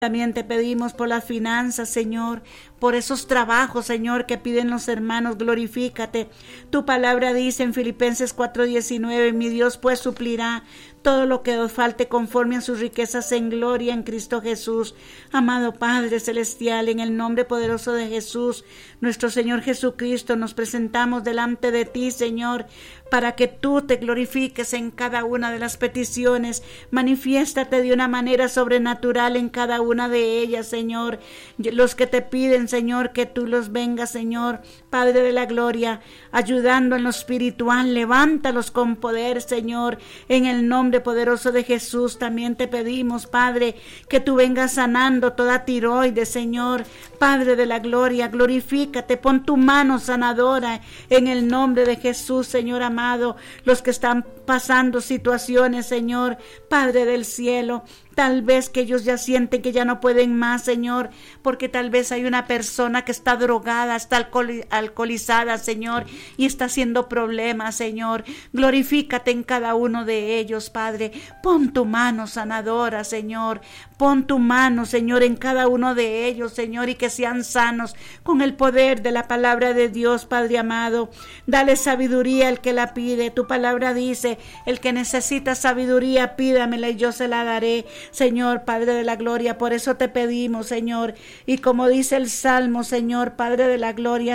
También te pedimos por las finanzas, Señor, por esos trabajos, Señor, que piden los hermanos, glorifícate. Tu palabra dice en Filipenses 4:19, mi Dios pues suplirá todo lo que os falte conforme a sus riquezas en gloria en Cristo Jesús. Amado Padre Celestial, en el nombre poderoso de Jesús, nuestro Señor Jesucristo, nos presentamos delante de ti, Señor, para que tú te glorifiques en cada una de las peticiones. Manifiéstate de una manera sobrenatural en cada una de ellas, Señor. Los que te piden, Señor, que tú los vengas, Señor, Padre de la gloria, ayudando en lo espiritual. Levántalos con poder, Señor, en el nombre poderoso de Jesús. También te pedimos, Padre, que tú vengas sanando toda tiroides, Señor, Padre de la gloria. Glorifícate, pon tu mano sanadora en el nombre de Jesús, Señor amado. Los que están pasando situaciones, Señor, Padre del cielo, tal vez que ellos ya sienten que ya no pueden más, Señor, porque tal vez hay una persona que está drogada, está alcoholizada, Señor, y está haciendo problemas, Señor. Glorifícate en cada uno de ellos, Padre. Pon tu mano sanadora, Señor. Pon tu mano, Señor, en cada uno de ellos, Señor, y que sean sanos con el poder de la palabra de Dios, Padre amado. Dale sabiduría al que la pide. Tu palabra dice, el que necesita sabiduría, pídamela y yo se la daré. Señor, Padre de la gloria, por eso te pedimos, Señor, y como dice el Salmo, Señor, Padre de la gloria,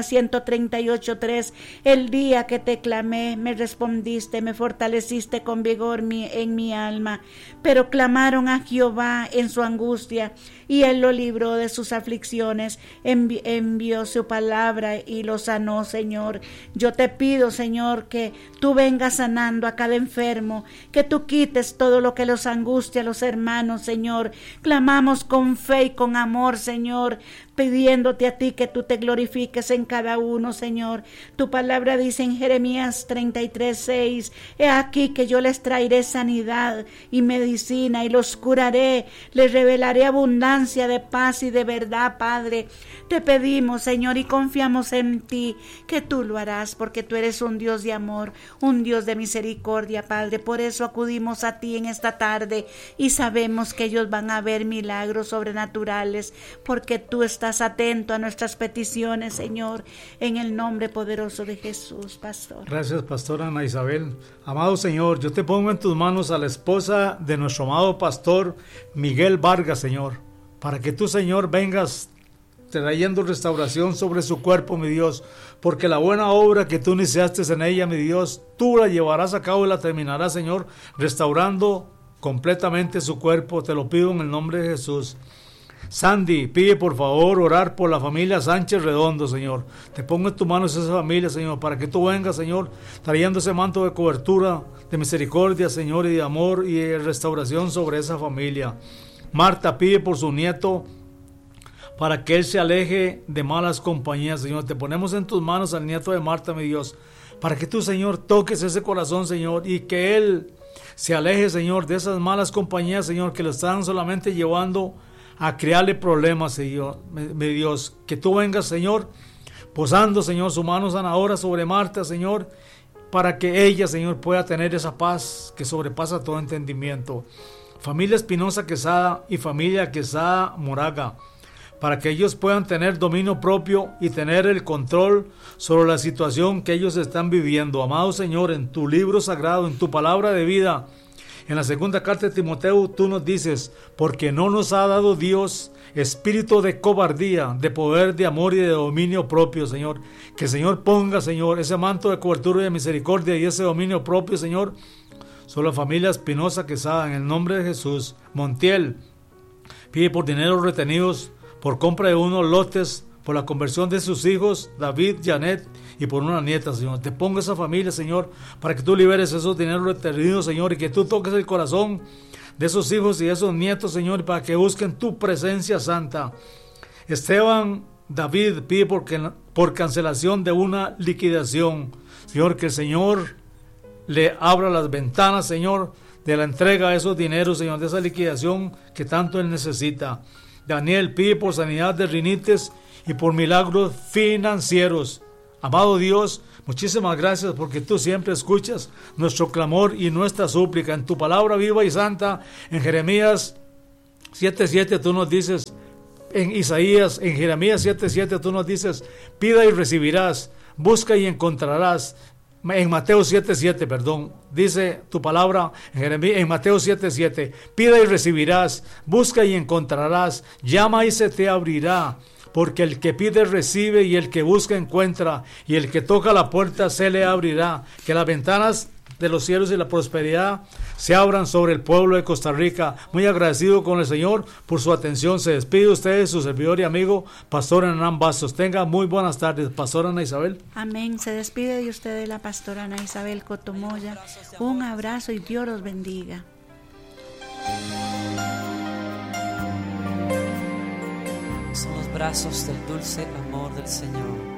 138:3, el día que te clamé, me respondiste, me fortaleciste con vigor en mi alma, pero clamaron a Jehová en su angustia, y él lo libró de sus aflicciones, envió su palabra y lo sanó, Señor. Yo te pido, Señor, que tú vengas sanando a cada enfermo, que tú quites todo lo que los angustia a los hermanos, Señor. Clamamos con fe y con amor, Señor, pidiéndote a ti que tú te glorifiques en cada uno, Señor. Tu palabra dice en Jeremías 33:6, he aquí que yo les traeré sanidad y medicina y los curaré, les revelaré abundancia de paz y de verdad, Padre. Te pedimos, Señor, y confiamos en ti, que tú lo harás, porque tú eres un Dios de amor, un Dios de misericordia, Padre. Por eso acudimos a ti en esta tarde y sabemos que ellos van a ver milagros sobrenaturales, porque tú estás atento a nuestras peticiones, Señor, en el nombre poderoso de Jesús, Pastor. Gracias, Pastora Ana Isabel. Amado Señor, yo te pongo en tus manos a la esposa de nuestro amado pastor Miguel Vargas, Señor, para que tú, Señor, vengas trayendo restauración sobre su cuerpo, mi Dios, porque la buena obra que tú iniciaste en ella, mi Dios, tú la llevarás a cabo y la terminarás, Señor, restaurando completamente su cuerpo. Te lo pido en el nombre de Jesús. Sandy, pide por favor orar por la familia Sánchez Redondo, Señor. Te pongo en tus manos esa familia, Señor, para que tú vengas, Señor, trayendo ese manto de cobertura, de misericordia, Señor, y de amor y de restauración sobre esa familia. Marta pide por su nieto, para que él se aleje de malas compañías, Señor. Te ponemos en tus manos al nieto de Marta, mi Dios, para que tú, Señor, toques ese corazón, Señor, y que él se aleje, Señor, de esas malas compañías, Señor, que lo están solamente llevando a crearle problemas, Señor, mi Dios. Que tú vengas, Señor, posando, Señor, su mano sanadora sobre Marta, Señor, para que ella, Señor, pueda tener esa paz que sobrepasa todo entendimiento. Familia Espinosa Quesada y familia Quesada Moraga, para que ellos puedan tener dominio propio y tener el control sobre la situación que ellos están viviendo. Amado Señor, en tu libro sagrado, en tu palabra de vida, en la segunda carta de Timoteo, tú nos dices, porque no nos ha dado Dios espíritu de cobardía, de poder, de amor y de dominio propio, Señor. Que el Señor ponga, Señor, ese manto de cobertura y de misericordia y ese dominio propio, Señor, sobre la familia Espinosa Quesada, en el nombre de Jesús. Montiel pide por dinero retenidos, por compra de unos lotes, por la conversión de sus hijos, David, Janet, y por una nieta, Señor. Te pongo esa familia, Señor, para que tú liberes esos dineros retenidos, Señor, y que tú toques el corazón de esos hijos y de esos nietos, Señor, para que busquen tu presencia santa. Esteban David pide por cancelación de una liquidación, Señor, que el Señor le abra las ventanas, Señor, de la entrega de esos dineros, Señor, de esa liquidación que tanto él necesita. Daniel pide por sanidad de rinitis y por milagros financieros. Amado Dios, muchísimas gracias porque tú siempre escuchas nuestro clamor y nuestra súplica. En tu palabra viva y santa, en Jeremías 7:7 tú nos dices, en Isaías, en Jeremías 7:7 tú nos dices, pida y recibirás, busca y encontrarás. En Mateo 7:7, perdón, dice tu palabra en Mateo 7:7, pida y recibirás, busca y encontrarás, llama y se te abrirá, porque el que pide recibe y el que busca encuentra, y el que toca la puerta se le abrirá. Que las ventanas de los cielos y la prosperidad se abran sobre el pueblo de Costa Rica. Muy agradecido con el Señor por su atención. Se despide usted, su servidor y amigo, Pastor Hernán Bastos. Tenga muy buenas tardes, Pastora Ana Isabel. Amén. Se despide de usted la Pastora Ana Isabel Cotomoya. Un abrazo y Dios los bendiga. Son los brazos del dulce amor del Señor.